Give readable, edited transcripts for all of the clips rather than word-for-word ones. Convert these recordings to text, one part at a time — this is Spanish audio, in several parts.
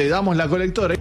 te damos la colectora.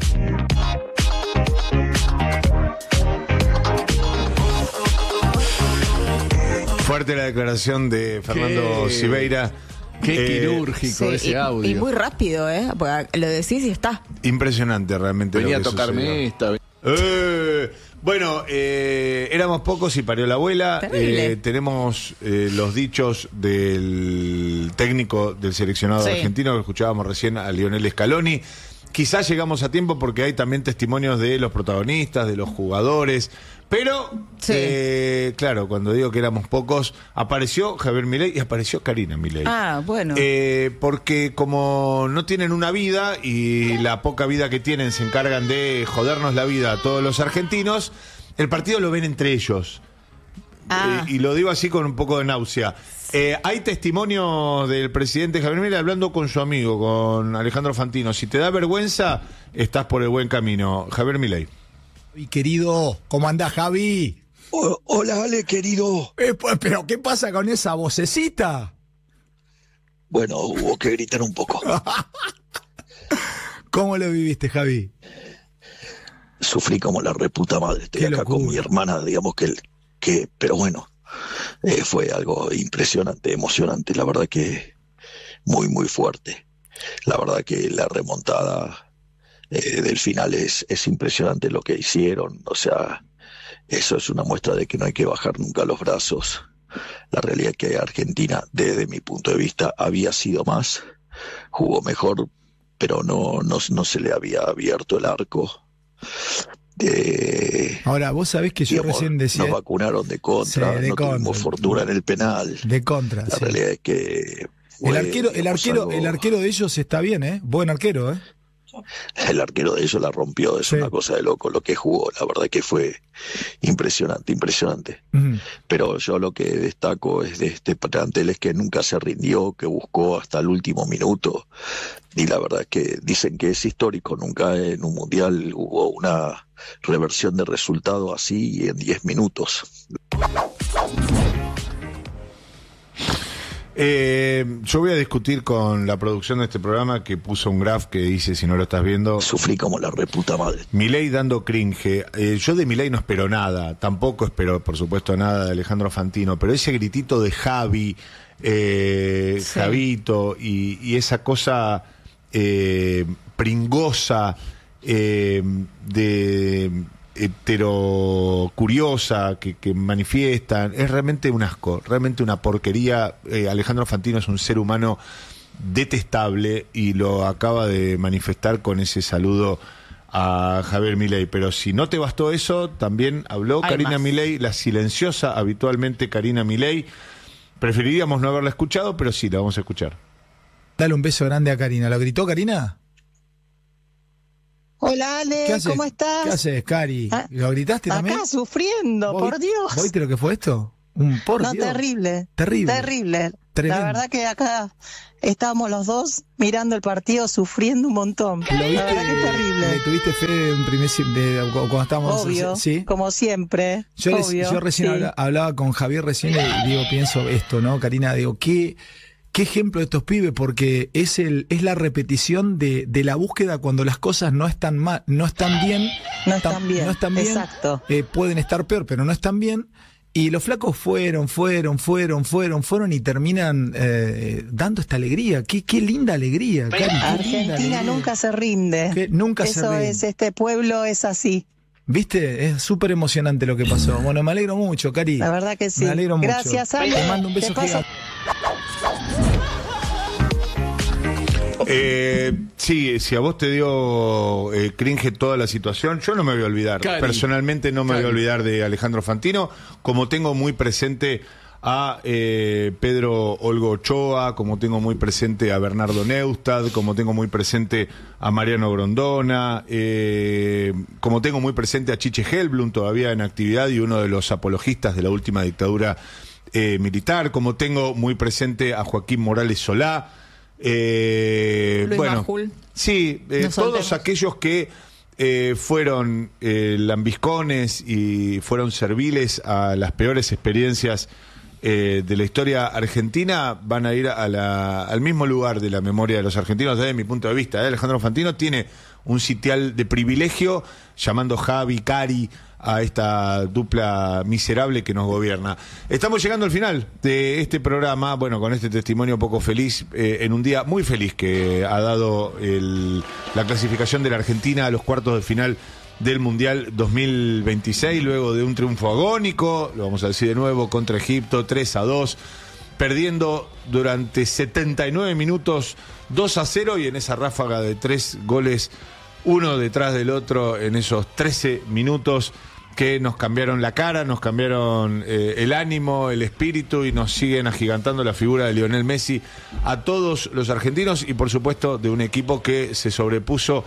Fuerte la declaración de Fernando Siveira. Qué quirúrgico ese audio. Y muy rápido, porque lo decís y está. Impresionante realmente. Venía a lo que tocarme sucedió. esta. Bueno, éramos pocos y parió la abuela. Tenemos los dichos del técnico del seleccionado argentino que escuchábamos recién, a Lionel Scaloni. Quizás llegamos a tiempo porque hay también testimonios de los protagonistas, de los jugadores. Pero, claro, cuando digo que éramos pocos, apareció Javier Milei y apareció Karina Milei. Ah, bueno. Porque como no tienen una vida y la poca vida que tienen se encargan de jodernos la vida a todos los argentinos, el partido lo ven entre ellos. Y lo digo así con un poco de náusea. Hay testimonios del presidente Javier Milei hablando con su amigo, con Alejandro Fantino. Si te da vergüenza, estás por el buen camino. Javier Milei. Mi querido, ¿cómo andás, Javi? Hola, Ale, querido. Pero, ¿qué pasa con esa vocecita? Bueno, hubo que gritar un poco. ¿Cómo lo viviste, Javi? Sufrí como la reputa madre. Estoy acá con mi hermana, digamos pero bueno, fue algo impresionante, emocionante. La verdad que muy, muy fuerte. La verdad que la remontada del final es impresionante lo que hicieron. O sea, eso es una muestra de que no hay que bajar nunca los brazos. La realidad es que Argentina, desde mi punto de vista, había sido más, jugó mejor, pero no se le había abierto el arco. Ahora, vos sabés que yo recién decía... Nos vacunaron de contra, no tuvimos fortuna en el penal. De contra, La realidad es que... El arquero de ellos está bien, buen arquero, El arquero de ellos la rompió, es una cosa de loco lo que jugó, la verdad que fue impresionante. Pero yo lo que destaco es de este plantel es que nunca se rindió, que buscó hasta el último minuto, y la verdad es que dicen que es histórico, nunca en un mundial hubo una reversión de resultado así en 10 minutos. Yo voy a discutir con la producción de este programa que puso un graph que dice, si no lo estás viendo... Sufrí como la reputa madre. Milei dando cringe. Yo de Milei no espero nada, tampoco espero, por supuesto, nada de Alejandro Fantino, pero ese gritito de Javi, Javito, y esa cosa pringosa de heterocuriosa que manifiestan, es realmente un asco, realmente una porquería. Alejandro Fantino es un ser humano detestable y lo acaba de manifestar con ese saludo a Javier Milei. Pero si no te bastó eso, también habló Karina Milei, la silenciosa habitualmente Karina Milei. Preferiríamos no haberla escuchado, pero sí, la vamos a escuchar. Dale un beso grande a Karina. ¿Lo gritó Karina? Hola, Ale, ¿cómo estás? ¿Qué haces, Cari? ¿Lo gritaste también? Acá sufriendo, por Dios. ¿Viste lo que fue esto? Dios. Terrible. Tremendo. La verdad que acá estábamos los dos mirando el partido, sufriendo un montón. ¿Lo viste? La verdad que es terrible. ¿Tuviste fe en cuando estábamos? Obvio, ¿sí? Como siempre. Yo recién hablaba con Javier recién y pienso esto, ¿no, Karina? Digo, ¿qué ejemplo de estos pibes? Porque es la repetición de la búsqueda cuando las cosas no están mal, no están bien. Exacto. Pueden estar peor, pero no están bien. Y los flacos fueron y terminan dando esta alegría. Qué linda alegría, Cari. Argentina nunca se rinde. Nunca se rinde. Eso es, este pueblo es así. ¿Viste? Es súper emocionante lo que pasó. Bueno, me alegro mucho, Cari. La verdad que sí. Me alegro mucho. Gracias, Ale. Te mando un beso gigante. Si a vos te dio cringe toda la situación, yo no me voy a olvidar. Personalmente no me voy a olvidar de Alejandro Fantino, como tengo muy presente a Pedro Olgo Ochoa, como tengo muy presente a Bernardo Neustadt, como tengo muy presente a Mariano Grondona, como tengo muy presente a Chiche Helblum, todavía en actividad y uno de los apologistas de la última dictadura militar, como tengo muy presente a Joaquín Morales Solá. Luis Majul. Sí, todos aquellos que fueron lambiscones y fueron serviles a las peores experiencias de la historia argentina van a ir al mismo lugar de la memoria de los argentinos desde mi punto de vista. Alejandro Fantino tiene un sitial de privilegio llamando Javi, Cari a esta dupla miserable que nos gobierna. Estamos llegando al final de este programa, bueno, con este testimonio poco feliz, en un día muy feliz que ha dado la clasificación de la Argentina a los cuartos de final del Mundial 2026, luego de un triunfo agónico, lo vamos a decir de nuevo, contra Egipto, 3-2, perdiendo durante 79 minutos 2-0 y en esa ráfaga de 3 goles, uno detrás del otro, en esos 13 minutos que nos cambiaron la cara, nos cambiaron el ánimo, el espíritu y nos siguen agigantando la figura de Lionel Messi a todos los argentinos y por supuesto de un equipo que se sobrepuso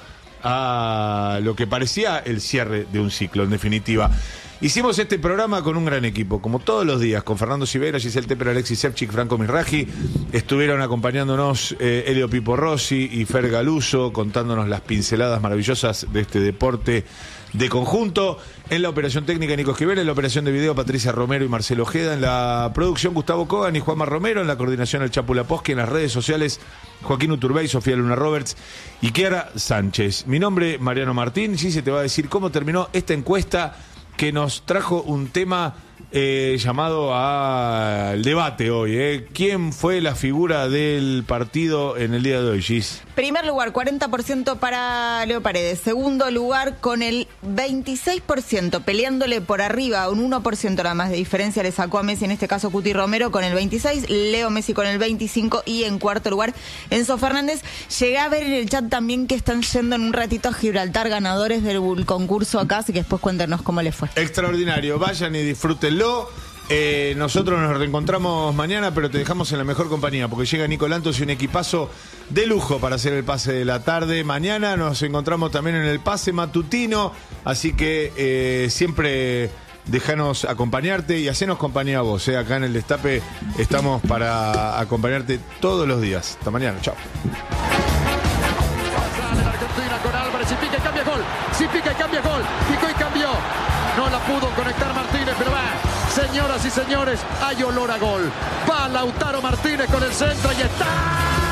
a lo que parecía el cierre de un ciclo, en definitiva. Hicimos este programa con un gran equipo, como todos los días, con Fernando Sivera, Giselle Tepper, Alexis Sevchik, Franco Misraji. Estuvieron acompañándonos Elio Pipo Rossi y Fer Galuso, contándonos las pinceladas maravillosas de este deporte de conjunto. En la operación técnica, Nico Esquivel. En la operación de video, Patricia Romero y Marcelo Ojeda. En la producción, Gustavo Kogan y Juanma Romero. En la coordinación, el Chapu Laposky. En las redes sociales, Joaquín Uturbey, Sofía Luna Roberts y Kiara Sánchez. Mi nombre, Mariano Martín. Sí, se te va a decir cómo terminó esta encuesta que nos trajo un tema llamado al debate hoy. ¿Quién fue la figura del partido en el día de hoy, Gis? Primer lugar, 40% para Leo Paredes. Segundo lugar, con el 26%, peleándole por arriba, un 1% nada más de diferencia le sacó a Messi, en este caso Cuti Romero con el 26%, Leo Messi con el 25% y en cuarto lugar, Enzo Fernández. Llegué a ver en el chat también que están yendo en un ratito a Gibraltar ganadores del concurso acá, así que después cuéntenos cómo les fue. Extraordinario, vayan y disfrútenlo. Nosotros nos reencontramos mañana, pero te dejamos en la mejor compañía porque llega Nico Lantos y un equipazo de lujo para hacer el pase de la tarde. Mañana nos encontramos también en el pase matutino, así que siempre déjanos acompañarte y hacenos compañía a vos. Acá en el Destape estamos para acompañarte todos los días. Hasta mañana, chao. Argentina con Álvarez, si pica y cambia gol, si pica y cambia gol, picó y cambió, no la pudo conectar Martínez, pero va, señoras y señores, hay olor a gol, va Lautaro Martínez con el centro y está...